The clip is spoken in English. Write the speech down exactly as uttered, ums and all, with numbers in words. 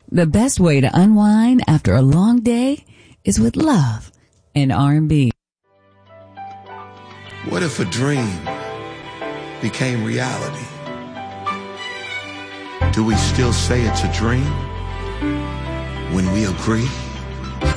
The best way to unwind after a long day is with love and R and B. What if a dream became reality? Do we still say it's a dream when we agree?